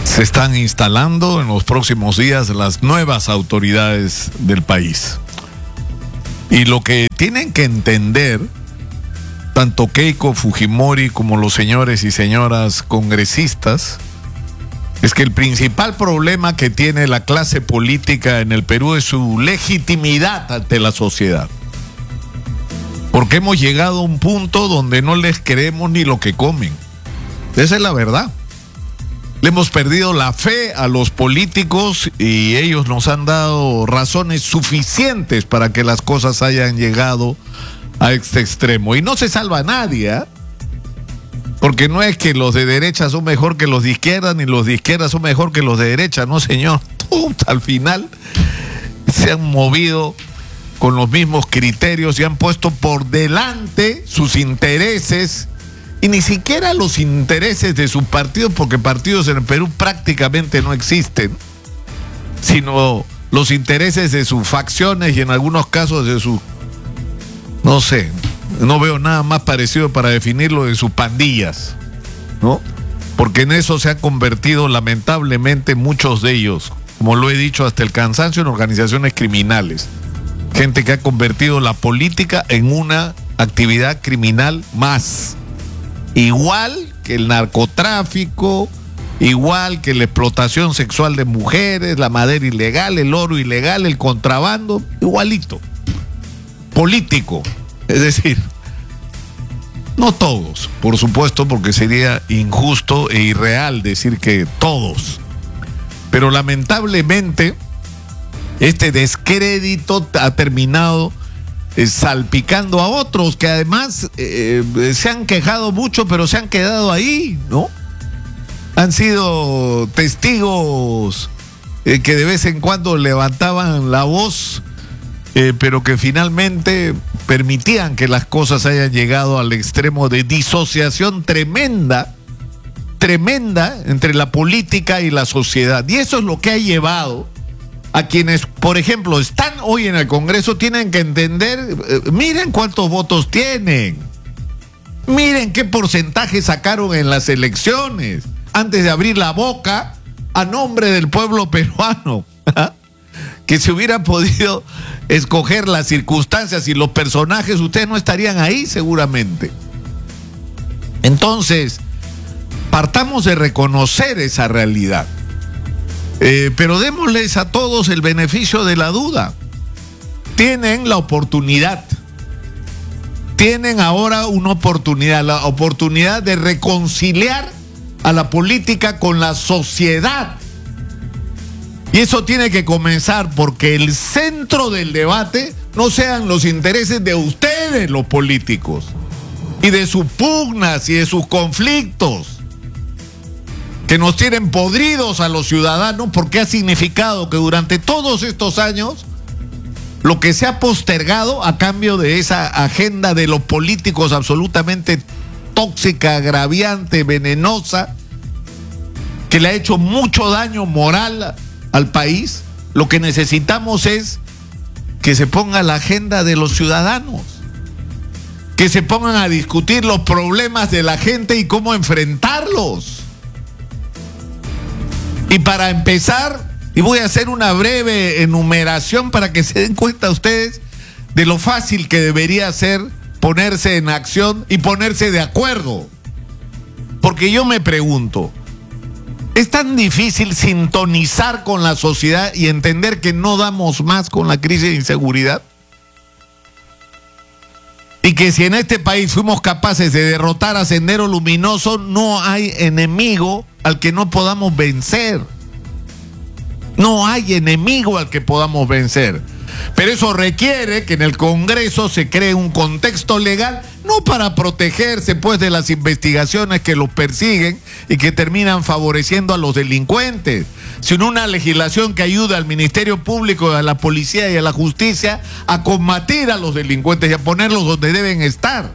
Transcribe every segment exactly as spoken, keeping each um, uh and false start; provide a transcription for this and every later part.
Se están instalando en los próximos días las nuevas autoridades del país. Y lo que tienen que entender, tanto Keiko Fujimori como los señores y señoras congresistas, es que el principal problema que tiene la clase política en el Perú es su legitimidad ante la sociedad. Porque hemos llegado a un punto donde no les queremos ni lo que comen. Esa es la verdad. Le hemos perdido la fe a los políticos y ellos nos han dado razones suficientes para que las cosas hayan llegado a este extremo. Y no se salva a nadie, ¿eh? Porque no es que los de derecha son mejor que los de izquierda, ni los de izquierda son mejor que los de derecha, no señor. Todos al final se han movido con los mismos criterios y han puesto por delante sus intereses, y ni siquiera los intereses de sus partidos, porque partidos en el Perú prácticamente no existen, sino los intereses de sus facciones y en algunos casos de sus, no sé, no veo nada más parecido para definirlo, de sus pandillas, ¿no? Porque en eso se han convertido lamentablemente muchos de ellos, como lo he dicho hasta el cansancio, en organizaciones criminales. Gente que ha convertido la política en una actividad criminal más. Igual que el narcotráfico, igual que la explotación sexual de mujeres, la madera ilegal, el oro ilegal, el contrabando, igualito. Político. Es decir, no todos, por supuesto, porque sería injusto e irreal decir que todos. Pero lamentablemente, este descrédito ha terminado eh, salpicando a otros que además eh, se han quejado mucho, pero se han quedado ahí, ¿no? Han sido testigos eh, que de vez en cuando levantaban la voz, eh, pero que finalmente permitían que las cosas hayan llegado al extremo de disociación tremenda, tremenda entre la política y la sociedad. Y eso es lo que ha llevado a quienes, por ejemplo, están hoy en el Congreso, tienen que entender, eh, miren cuántos votos tienen, miren qué porcentaje sacaron en las elecciones, antes de abrir la boca a nombre del pueblo peruano, que si hubiera podido escoger las circunstancias y los personajes, ustedes no estarían ahí seguramente. Entonces, partamos de reconocer esa realidad. Eh, pero démosles a todos el beneficio de la duda. Tienen la oportunidad. Tienen ahora una oportunidad, la oportunidad de reconciliar a la política con la sociedad. Y eso tiene que comenzar porque el centro del debate no sean los intereses de ustedes, los políticos, y de sus pugnas y de sus conflictos, que nos tienen podridos a los ciudadanos, porque ha significado que durante todos estos años lo que se ha postergado a cambio de esa agenda de los políticos absolutamente tóxica, agraviante, venenosa, que le ha hecho mucho daño moral al país, lo que necesitamos es que se ponga la agenda de los ciudadanos, que se pongan a discutir los problemas de la gente y cómo enfrentarlos. Y para empezar, y voy a hacer una breve enumeración para que se den cuenta ustedes de lo fácil que debería ser ponerse en acción y ponerse de acuerdo. Porque yo me pregunto, ¿es tan difícil sintonizar con la sociedad y entender que no damos más con la crisis de inseguridad? Y que si en este país fuimos capaces de derrotar a Sendero Luminoso, no hay enemigo al que no podamos vencer. No hay enemigo al que podamos vencer. Pero eso requiere que en el Congreso se cree un contexto legal, no para protegerse pues de las investigaciones que los persiguen y que terminan favoreciendo a los delincuentes, sino una legislación que ayude al Ministerio Público, a la policía y a la justicia a combatir a los delincuentes y a ponerlos donde deben estar.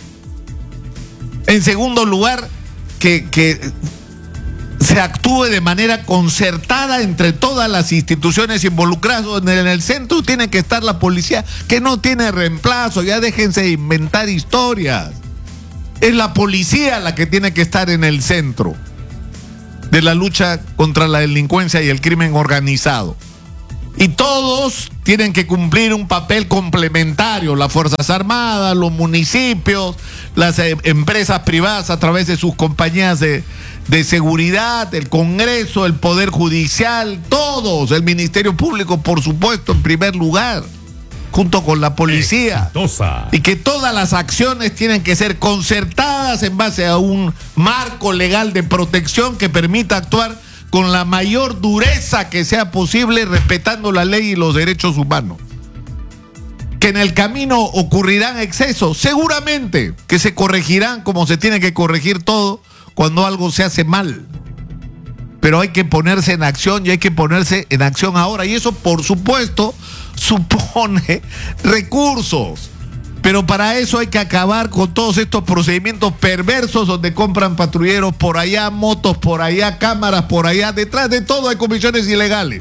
En segundo lugar, que, que se actúe de manera concertada entre todas las instituciones involucradas, donde en el centro tiene que estar la policía, que no tiene reemplazo. Ya déjense de inventar historias. Es la policía la que tiene que estar en el centro de la lucha contra la delincuencia y el crimen organizado. Y todos tienen que cumplir un papel complementario, las Fuerzas Armadas, los municipios, las eh, empresas privadas a través de sus compañías de, de seguridad, el Congreso, el Poder Judicial, todos, el Ministerio Público, por supuesto, en primer lugar, junto con la policía. Exitosa. Y que todas las acciones tienen que ser concertadas en base a un marco legal de protección que permita actuar con la mayor dureza que sea posible, respetando la ley y los derechos humanos. Que en el camino ocurrirán excesos, seguramente que se corregirán como se tiene que corregir todo cuando algo se hace mal. Pero hay que ponerse en acción y hay que ponerse en acción ahora. Y eso, por supuesto, supone recursos. Pero para eso hay que acabar con todos estos procedimientos perversos donde compran patrulleros por allá, motos por allá, cámaras por allá. Detrás de todo hay comisiones ilegales.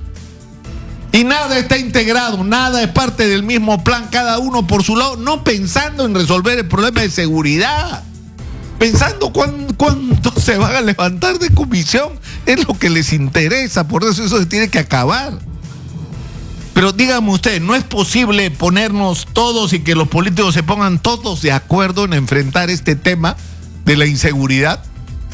Y nada está integrado, nada es parte del mismo plan, cada uno por su lado, no pensando en resolver el problema de seguridad. Pensando cuándo, cuándo se van a levantar de comisión. Es lo que les interesa, por eso eso se tiene que acabar. Pero díganme ustedes, ¿no es posible ponernos todos y que los políticos se pongan todos de acuerdo en enfrentar este tema de la inseguridad?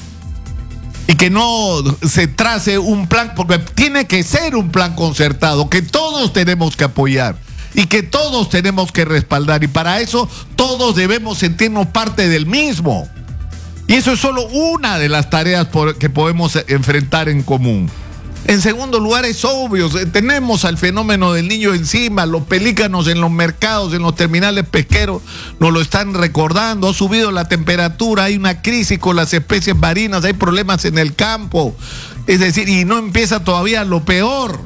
Y que no se trace un plan, porque tiene que ser un plan concertado, que todos tenemos que apoyar y que todos tenemos que respaldar. Y para eso todos debemos sentirnos parte del mismo. Y eso es solo una de las tareas por, que podemos enfrentar en común. En segundo lugar, es obvio, tenemos al fenómeno del niño encima, los pelícanos en los mercados, en los terminales pesqueros, nos lo están recordando, ha subido la temperatura, hay una crisis con las especies marinas, hay problemas en el campo, es decir, y no empieza todavía lo peor,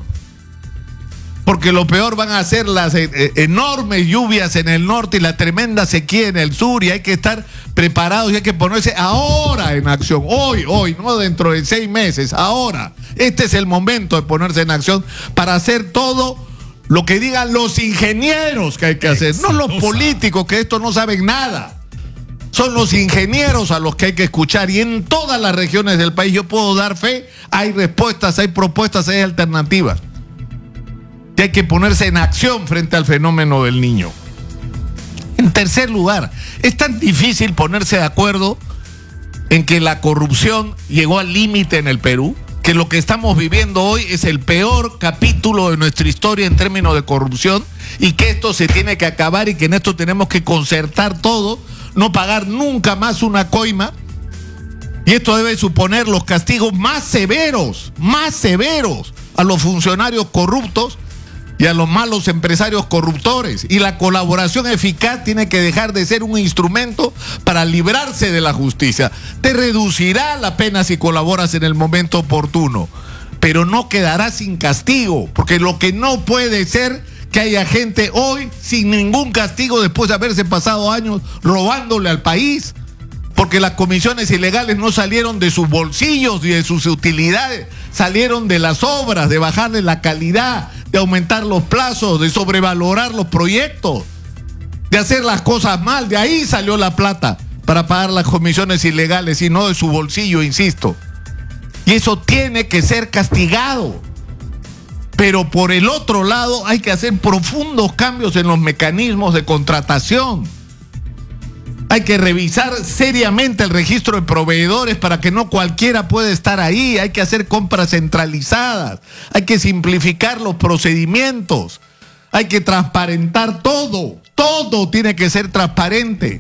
porque lo peor van a ser las eh, enormes lluvias en el norte y la tremenda sequía en el sur, y hay que estar preparados y hay que ponerse ahora en acción, hoy, hoy, no dentro de seis meses, ahora. Este es el momento de ponerse en acción para hacer todo lo que digan los ingenieros que hay que hacer, no los políticos que esto no saben nada. Son los ingenieros a los que hay que escuchar, y en todas las regiones del país yo puedo dar fe, hay respuestas, hay propuestas, hay alternativas. Y hay que ponerse en acción frente al fenómeno del niño. En tercer lugar, es tan difícil ponerse de acuerdo en que la corrupción llegó al límite en el Perú, que lo que estamos viviendo hoy es el peor capítulo de nuestra historia en términos de corrupción, y que esto se tiene que acabar y que en esto tenemos que concertar todo, no pagar nunca más una coima, y esto debe suponer los castigos más severos, más severos a los funcionarios corruptos y a los malos empresarios corruptores. Y la colaboración eficaz tiene que dejar de ser un instrumento para librarse de la justicia. Te reducirá la pena si colaboras en el momento oportuno, pero no quedará sin castigo, porque lo que no puede ser que haya gente hoy sin ningún castigo después de haberse pasado años robándole al país, porque las comisiones ilegales no salieron de sus bolsillos y de sus utilidades, salieron de las obras, de bajarle la calidad, de aumentar los plazos, de sobrevalorar los proyectos, de hacer las cosas mal. De ahí salió la plata para pagar las comisiones ilegales y no de su bolsillo, insisto. Y eso tiene que ser castigado. Pero por el otro lado hay que hacer profundos cambios en los mecanismos de contratación. Hay que revisar seriamente el registro de proveedores para que no cualquiera pueda estar ahí. Hay que hacer compras centralizadas. Hay que simplificar los procedimientos. Hay que transparentar todo. Todo tiene que ser transparente.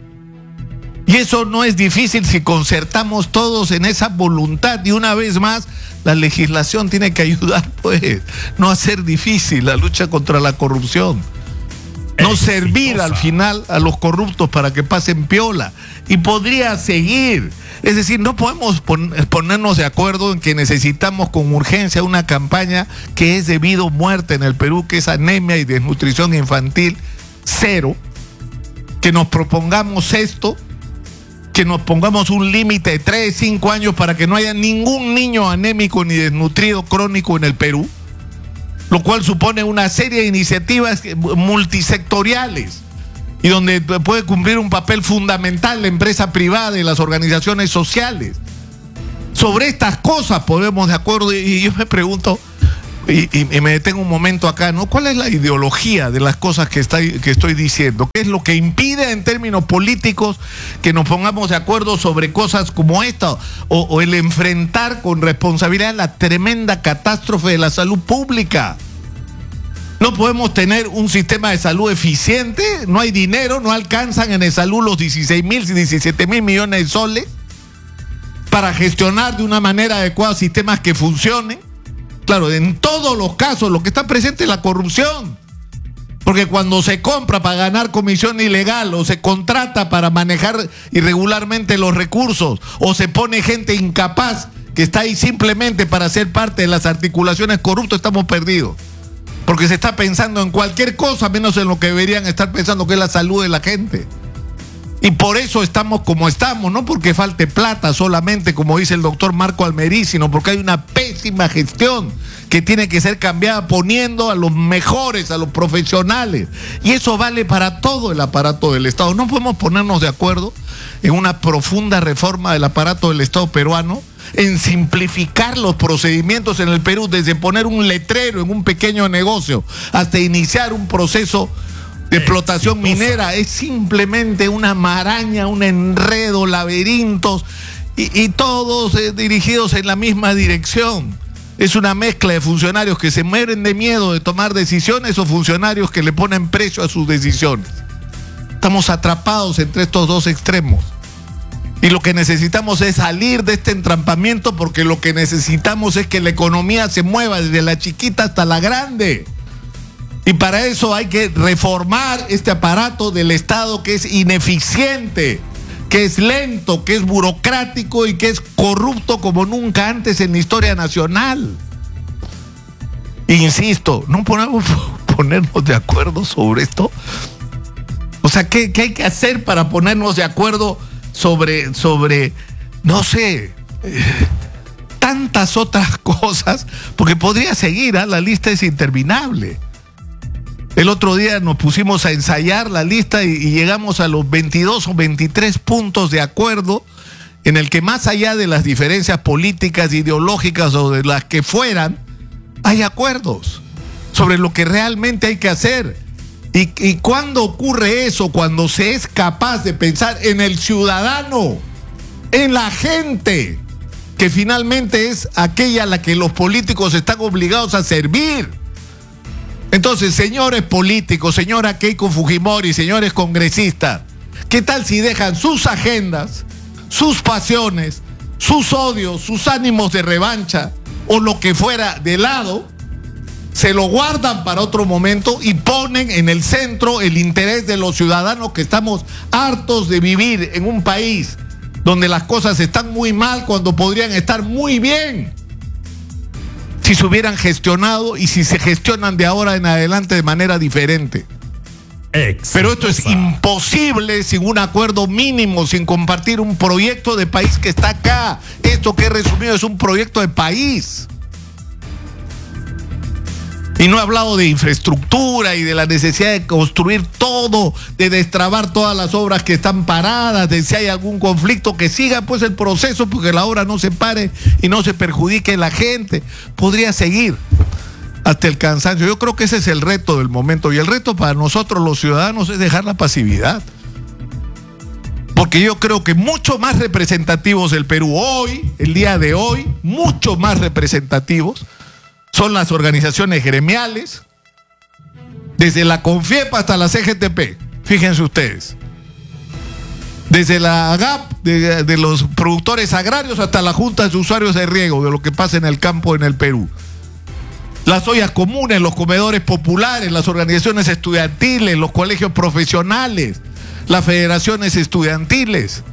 Y eso no es difícil si concertamos todos en esa voluntad. Y una vez más, la legislación tiene que ayudar, pues, no a hacer difícil la lucha contra la corrupción. No servir al final a los corruptos para que pasen piola. Y podría seguir. Es decir, no podemos pon- ponernos de acuerdo en que necesitamos con urgencia una campaña que es debido a muerte en el Perú, que es anemia y desnutrición infantil cero. Que nos propongamos esto, que nos pongamos un límite de tres, cinco años para que no haya ningún niño anémico ni desnutrido crónico en el Perú, lo cual supone una serie de iniciativas multisectoriales y donde puede cumplir un papel fundamental la empresa privada y las organizaciones sociales. Sobre estas cosas podemos de acuerdo, y yo me pregunto, y, y, y me detengo un momento acá, ¿no? ¿Cuál es la ideología de las cosas que, está, que estoy diciendo? ¿Qué es lo que impide en términos políticos que nos pongamos de acuerdo sobre cosas como esta? O, o el enfrentar con responsabilidad la tremenda catástrofe de la salud pública. No podemos tener un sistema de salud eficiente, no hay dinero, no alcanzan en el salud los dieciséis mil, diecisiete mil millones de soles para gestionar de una manera adecuada sistemas que funcionen. Claro, en todos los casos lo que está presente es la corrupción. Porque cuando se compra para ganar comisión ilegal, o se contrata para manejar irregularmente los recursos, o se pone gente incapaz que está ahí simplemente para ser parte de las articulaciones corruptas, estamos perdidos. Porque se está pensando en cualquier cosa menos en lo que deberían estar pensando, que es la salud de la gente. Y por eso estamos como estamos, no porque falte plata solamente, como dice el doctor Marco Almerí, sino porque hay una pésima gestión que tiene que ser cambiada poniendo a los mejores, a los profesionales. Y eso vale para todo el aparato del Estado. No podemos ponernos de acuerdo en una profunda reforma del aparato del Estado peruano, en simplificar los procedimientos en el Perú, desde poner un letrero en un pequeño negocio hasta iniciar un proceso de explotación Exitosa. minera. Es simplemente una maraña, un enredo, laberintos, y, y todos eh, dirigidos en la misma dirección. Es una mezcla de funcionarios que se mueren de miedo de tomar decisiones o funcionarios que le ponen precio a sus decisiones. Estamos atrapados entre estos dos extremos. Y lo que necesitamos es salir de este entrampamiento, porque lo que necesitamos es que la economía se mueva desde la chiquita hasta la grande. Y para eso hay que reformar este aparato del Estado, que es ineficiente, que es lento, que es burocrático y que es corrupto como nunca antes en la historia nacional. Insisto, no podemos ponernos de acuerdo sobre esto. O sea, ¿qué, qué hay que hacer para ponernos de acuerdo sobre, sobre no sé, eh, tantas otras cosas? Porque podría seguir, ¿eh? La lista es interminable. El otro día nos pusimos a ensayar la lista y, y llegamos a los veintidós o veintitrés puntos de acuerdo, en el que más allá de las diferencias políticas, ideológicas o de las que fueran, hay acuerdos sobre lo que realmente hay que hacer. Y, y cuando ocurre eso, cuando se es capaz de pensar en el ciudadano, en la gente, que finalmente es aquella a la que los políticos están obligados a servir. Entonces, señores políticos, señora Keiko Fujimori, señores congresistas, ¿qué tal si dejan sus agendas, sus pasiones, sus odios, sus ánimos de revancha o lo que fuera de lado, se lo guardan para otro momento y ponen en el centro el interés de los ciudadanos, que estamos hartos de vivir en un país donde las cosas están muy mal cuando podrían estar muy bien si se hubieran gestionado y si se gestionan de ahora en adelante de manera diferente? Exitosa. Pero esto es imposible sin un acuerdo mínimo, sin compartir un proyecto de país que está acá. Esto que he resumido es un proyecto de país. Y no he hablado de infraestructura y de la necesidad de construir todo, de destrabar todas las obras que están paradas, de si hay algún conflicto, que siga pues el proceso, porque la obra no se pare y no se perjudique a la gente. Podría seguir hasta el cansancio. Yo creo que ese es el reto del momento, y el reto para nosotros los ciudadanos es dejar la pasividad. Porque yo creo que mucho más representativos del Perú hoy, el día de hoy, mucho más representativos, son las organizaciones gremiales, desde la CONFIEP hasta la C G T P, fíjense ustedes. Desde la A G A P, de, de los productores agrarios, hasta la Junta de Usuarios de Riego, de lo que pasa en el campo en el Perú. Las ollas comunes, los comedores populares, las organizaciones estudiantiles, los colegios profesionales, las federaciones estudiantiles,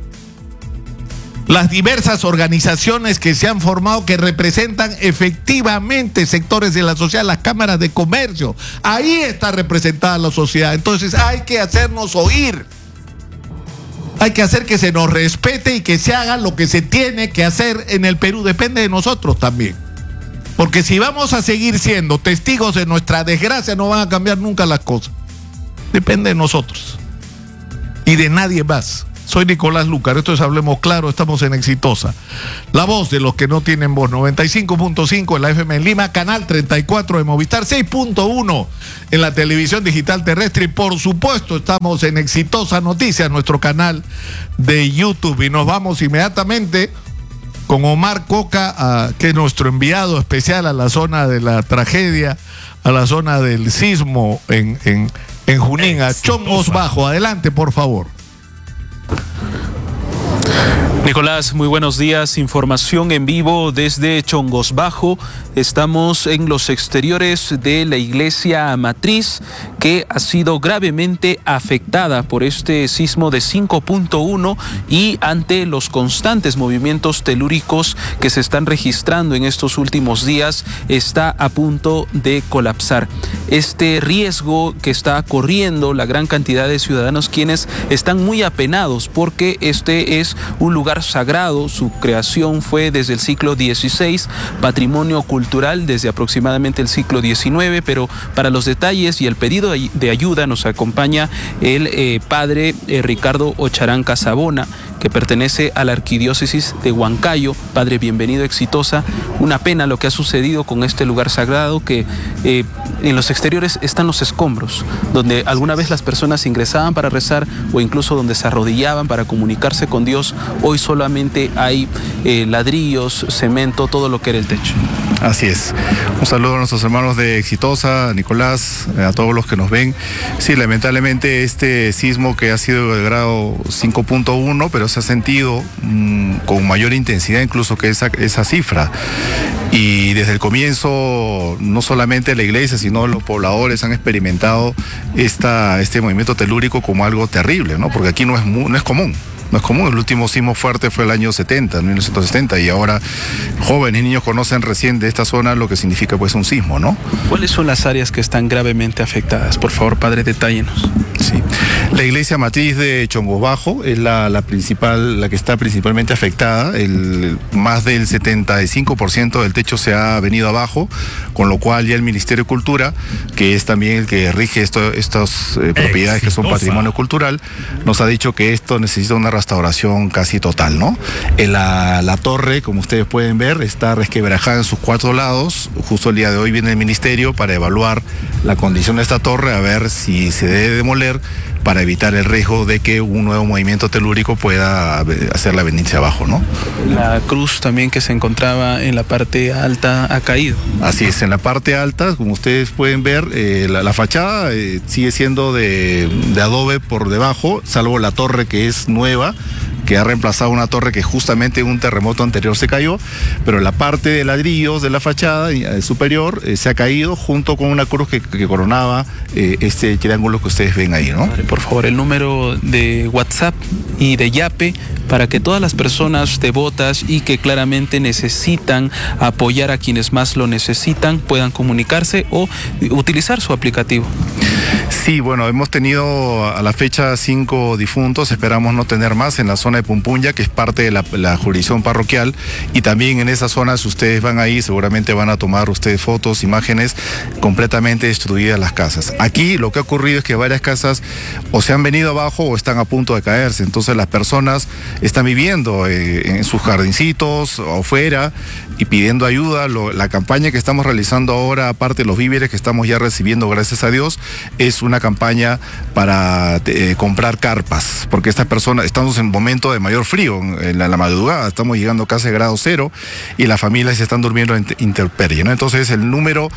las diversas organizaciones que se han formado, que representan efectivamente sectores de la sociedad, las cámaras de comercio. Ahí está representada la sociedad. Entonces hay que hacernos oír. Hay que hacer que se nos respete y que se haga lo que se tiene que hacer en el Perú. Depende de nosotros también. Porque si vamos a seguir siendo testigos de nuestra desgracia, no van a cambiar nunca las cosas. Depende de nosotros. Y de nadie más. Soy Nicolás Lucar, esto es Hablemos Claro, estamos en Exitosa. La voz de los que no tienen voz, noventa y cinco punto cinco en la F M en Lima, canal treinta y cuatro de Movistar, seis punto uno en la televisión digital terrestre y por supuesto estamos en Exitosa Noticias, nuestro canal de YouTube. Y nos vamos inmediatamente con Omar Coca, uh, que es nuestro enviado especial a la zona de la tragedia, a la zona del sismo en, en, en Junín, a Chongos Bajo. Adelante, por favor. Nicolás, muy buenos días. Información en vivo desde Chongos Bajo. Estamos en los exteriores de la iglesia matriz que ha sido gravemente afectada por este sismo de cinco punto uno y ante los constantes movimientos telúricos que se están registrando en estos últimos días está a punto de colapsar. Este riesgo que está corriendo la gran cantidad de ciudadanos quienes están muy apenados porque este es un lugar sagrado, su creación fue desde el siglo dieciséis, patrimonio cultural desde aproximadamente el siglo diecinueve, pero para los detalles y el pedido de ayuda nos acompaña el eh, padre eh, Ricardo Ocharán Casabona, que pertenece a la arquidiócesis de Huancayo. Padre, bienvenido a Exitosa. Una pena lo que ha sucedido con este lugar sagrado, que eh, en los exteriores están los escombros, donde alguna vez las personas ingresaban para rezar o incluso donde se arrodillaban para comunicarse con Dios. Hoy solamente hay eh, ladrillos, cemento, todo lo que era el techo. Así es. Un saludo a nuestros hermanos de Exitosa, Nicolás, a todos los que nos ven. Sí, lamentablemente este sismo que ha sido de grado cinco punto uno, pero se ha sentido mmm, con mayor intensidad incluso que esa, esa cifra. Y desde el comienzo, no solamente la iglesia, sino los pobladores han experimentado esta, este movimiento telúrico como algo terrible, ¿no? Porque aquí no es, no es común. No es común, el último sismo fuerte fue el año setenta, mil novecientos setenta, y ahora jóvenes y niños conocen recién de esta zona lo que significa pues un sismo, ¿no? ¿Cuáles son las áreas que están gravemente afectadas? Por favor, padre, detállenos. Sí, la iglesia matriz de Chongos Bajo es la, la principal, la que está principalmente afectada. El, más del setenta y cinco por ciento del techo se ha venido abajo, con lo cual ya el Ministerio de Cultura, que es también el que rige esto, estas eh, propiedades que son patrimonio cultural, nos ha dicho que esto necesita una restauración casi total, ¿no? En la, la torre, como ustedes pueden ver, está resquebrajada en sus cuatro lados. Justo el día de hoy viene el ministerio para evaluar la condición de esta torre, a ver si se debe demoler para evitar el riesgo de que un nuevo movimiento telúrico pueda hacerla venirse abajo, ¿no? La cruz también que se encontraba en la parte alta ha caído. Así es, en la parte alta, como ustedes pueden ver, eh, la, la fachada eh, sigue siendo de, de adobe por debajo, salvo la torre que es nueva, que ha reemplazado una torre que justamente en un terremoto anterior se cayó, pero la parte de ladrillos de la fachada eh, superior eh, se ha caído junto con una cruz que, que coronaba eh, este triángulo que ustedes ven ahí, ¿no? Por favor, el número de WhatsApp y de Yape para que todas las personas devotas y que claramente necesitan apoyar a quienes más lo necesitan puedan comunicarse o utilizar su aplicativo. Sí, bueno, hemos tenido a la fecha cinco difuntos, esperamos no tener más en la zona de Pumpunya, que es parte de la, la jurisdicción parroquial, y también en esa zona, si ustedes van ahí, seguramente van a tomar ustedes fotos, imágenes, completamente destruidas las casas. Aquí lo que ha ocurrido es que varias casas o se han venido abajo o están a punto de caerse, entonces las personas están viviendo eh, en sus jardincitos o afuera y pidiendo ayuda. Lo, la campaña que estamos realizando ahora, aparte de los víveres que estamos ya recibiendo, gracias a Dios, es una campaña para eh, comprar carpas, porque estas personas, estamos en un momento de mayor frío, en la, la madrugada, estamos llegando casi a grado cero y las familias están durmiendo en intemperie, ¿no? Entonces el número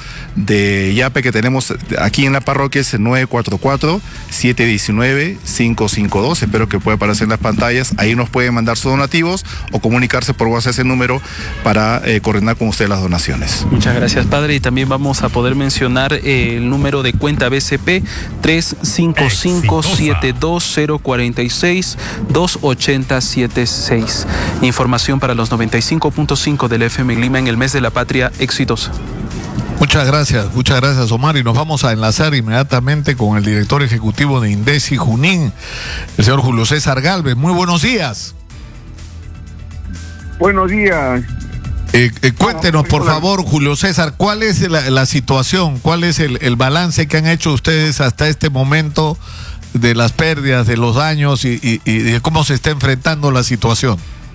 de Yape que tenemos aquí en la parroquia es el nueve cuatro cuatro, siete uno nueve, cinco cinco dos, espero que pueda aparecer en las pantallas, ahí nos pueden mandar sus donativos o comunicarse por WhatsApp ese número para eh, coordinar con ustedes las donaciones. Muchas gracias, padre, y también vamos a poder mencionar eh, el número de cuenta B C P tres cinco cinco, siete dos cero cuatro seis, dos ocho cero siete seis. Información para los noventa y cinco punto cinco del F M Lima en el mes de la patria. Exitosa. Muchas gracias, muchas gracias, Omar, y nos vamos a enlazar inmediatamente con el director ejecutivo de INDECI Junín, el señor Julio César Galvez. Muy buenos días. Buenos días. Eh, eh, cuéntenos, por favor, Julio César, ¿cuál es la, la situación? ¿Cuál es el, el balance que han hecho ustedes hasta este momento de las pérdidas, de los daños y, y, y de cómo se está enfrentando la situación.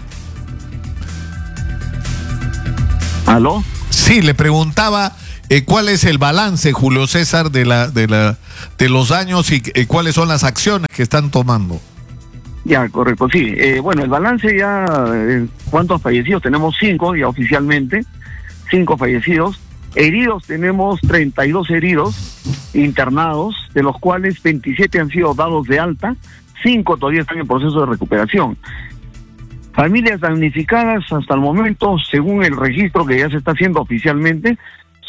¿Aló? Sí, le preguntaba eh, cuál es el balance, Julio César, de la de la de los daños y eh, cuáles son las acciones que están tomando. Ya, correcto, sí. Eh, bueno, el balance ya, eh, ¿cuántos fallecidos? Tenemos cinco ya oficialmente, cinco fallecidos. Heridos tenemos treinta y dos heridos internados, de los cuales veintisiete han sido dados de alta, cinco todavía están en proceso de recuperación. Familias damnificadas hasta el momento, según el registro que ya se está haciendo oficialmente,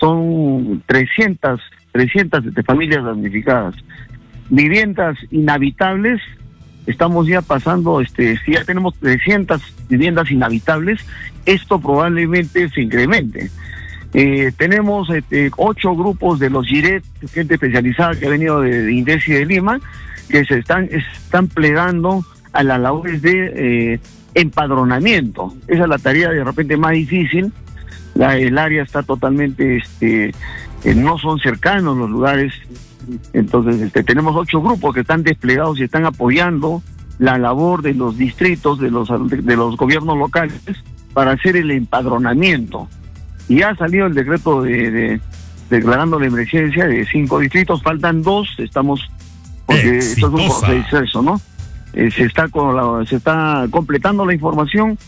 son trescientas, trescientas de familias damnificadas. Viviendas inhabitables, estamos ya pasando, este, si ya tenemos trescientas viviendas inhabitables, esto probablemente se incremente. Eh, tenemos este, ocho grupos de los Giret, gente especializada que ha venido de, de INDECI de Lima, que se están, están plegando a las labores de eh, empadronamiento. Esa es la tarea de repente más difícil. La, el área está totalmente, este, eh, no son cercanos los lugares. Entonces este, tenemos ocho grupos que están desplegados y están apoyando la labor de los distritos, de los, de, de los gobiernos locales para hacer el empadronamiento. Y ha salido el decreto de, de declarando la emergencia de cinco distritos, faltan dos, estamos, porque esto es un proceso, ¿no? Eh, se está con la, se está completando la información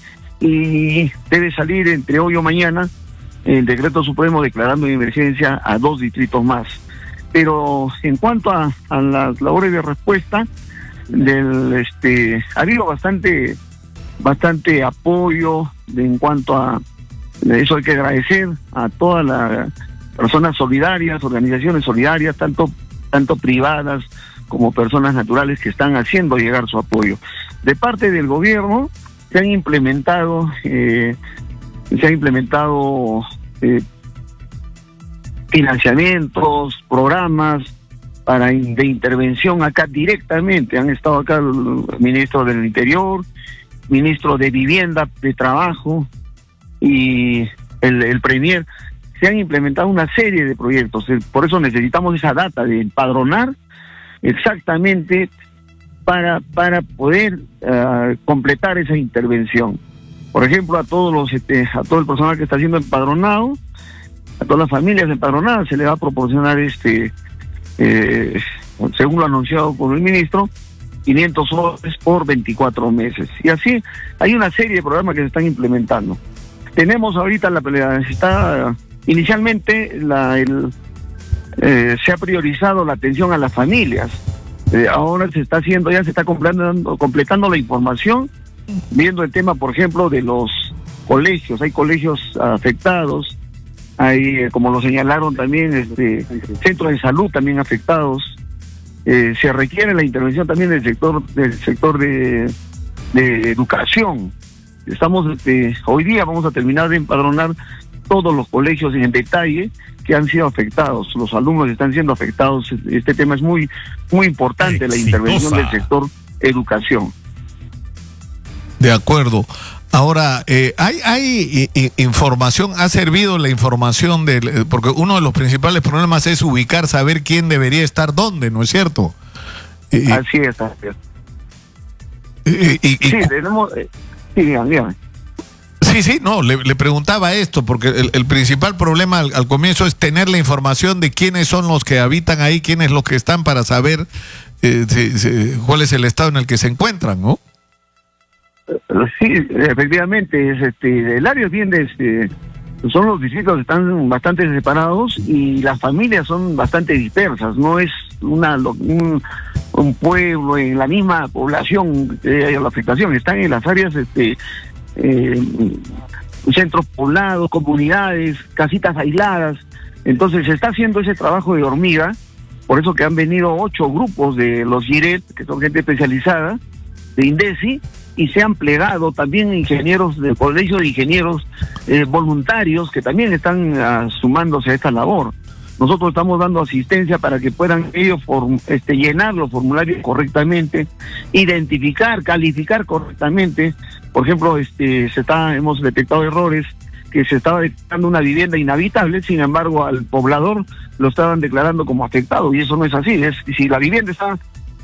y debe salir entre hoy o mañana el decreto supremo declarando la emergencia a dos distritos más. Pero en cuanto a, a las labores de respuesta, del este ha habido bastante, bastante apoyo de, en cuanto a eso. Hay que agradecer a todas las personas solidarias, organizaciones solidarias, tanto, tanto privadas como personas naturales que están haciendo llegar su apoyo. De parte del gobierno se han implementado, eh, se han implementado eh, financiamientos, programas para in, de intervención acá directamente. Han estado acá el ministro del Interior, ministro de Vivienda, de Trabajo, y el, el Premier. Se han implementado una serie de proyectos, por eso necesitamos esa data de empadronar exactamente para para poder uh, completar esa intervención. Por ejemplo, a todos los este, a todo el personal que está siendo empadronado, a todas las familias empadronadas se le va a proporcionar este eh, según lo anunciado por el ministro, quinientos soles por veinticuatro meses. Y así hay una serie de programas que se están implementando. Tenemos ahorita la pelea, está inicialmente la, el, eh, se ha priorizado la atención a las familias. Eh, ahora se está haciendo, ya se está completando, completando la información, viendo el tema, por ejemplo, de los colegios. Hay colegios afectados, hay, eh, como lo señalaron también, este, centros de salud también afectados. Eh, se requiere la intervención también del sector, del sector de, de educación. Estamos, este, hoy día vamos a terminar de empadronar todos los colegios en detalle que han sido afectados. Los alumnos están siendo afectados. Este tema es muy, muy importante, exitosa. La intervención del sector educación. De acuerdo. Ahora, eh, hay, hay eh, información, ha servido la información del, porque uno de los principales problemas es ubicar, saber quién debería estar dónde, ¿no es cierto? Eh, así es, así es. Y, y, sí, y, tenemos... Eh, sí, dígame, dígame. Sí, sí, no, le, le preguntaba esto, porque el, el principal problema al, al comienzo es tener la información de quiénes son los que habitan ahí, quiénes los que están, para saber eh, si, si, cuál es el estado en el que se encuentran, ¿no? Sí, efectivamente, es este, el área es bien de este, son los distritos que están bastante separados y las familias son bastante dispersas. No es una un, un pueblo en la misma población que haya la afectación. Están en las áreas, este, eh, centros poblados, comunidades, casitas aisladas. Entonces se está haciendo ese trabajo de hormiga. Por eso que han venido ocho grupos de los Giret, que son gente especializada, de INDECI, y se han plegado también ingenieros del Colegio de Ingenieros eh, voluntarios que también están uh, sumándose a esta labor. Nosotros estamos dando asistencia para que puedan ellos form, este, llenar los formularios correctamente, identificar, calificar correctamente. Por ejemplo, este, se está, hemos detectado errores que se estaba declarando una vivienda inhabitable, sin embargo al poblador lo estaban declarando como afectado, y eso no es así. Es, si la vivienda está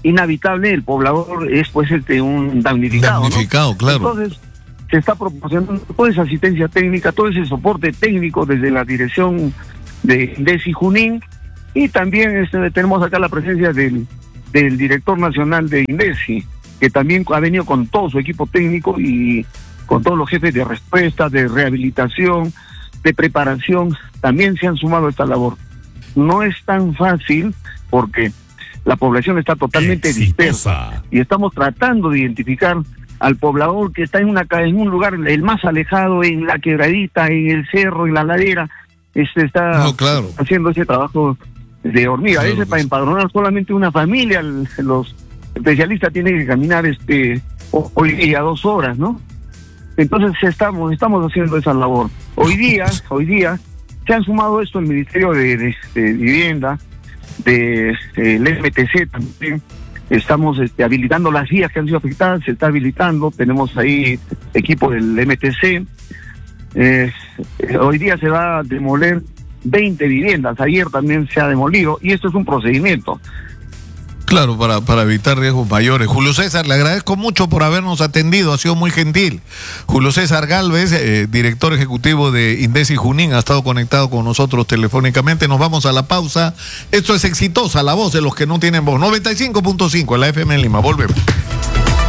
inhabitable, el poblador es pues este un damnificado. Damnificado, ¿no? claro. Entonces, se está proporcionando toda esa asistencia técnica, todo ese soporte técnico desde la dirección de INDECI Junín, y también este, tenemos acá la presencia del, del director nacional de INDECI, que también ha venido con todo su equipo técnico y con todos los jefes de respuesta, de rehabilitación, de preparación, también se han sumado a esta labor. No es tan fácil porque la población está totalmente dispersa y estamos tratando de identificar al poblador que está en una en un lugar el más alejado, en la quebradita, en el cerro, en la ladera, este está no, claro. haciendo ese trabajo de hormiga. Claro, a veces para empadronar solamente una familia, los especialistas tienen que caminar este hoy día dos horas, ¿no? Entonces estamos estamos haciendo esa labor. Hoy día, hoy día se han sumado esto el Ministerio de, de, de Vivienda, de, de el M T C también. Estamos este, habilitando las vías que han sido afectadas, se está habilitando, tenemos ahí equipo del M T C. Eh, hoy día se va a demoler veinte viviendas, ayer también se ha demolido, y esto es un procedimiento. Claro, para, para evitar riesgos mayores. Julio César, le agradezco mucho por habernos atendido, ha sido muy gentil. Julio César Gálvez, eh, director ejecutivo de INDECI Junín, ha estado conectado con nosotros telefónicamente. Nos vamos a la pausa. Esto es Exitosa, la voz de los que no tienen voz. noventa y cinco punto cinco en la F M en Lima. Volvemos.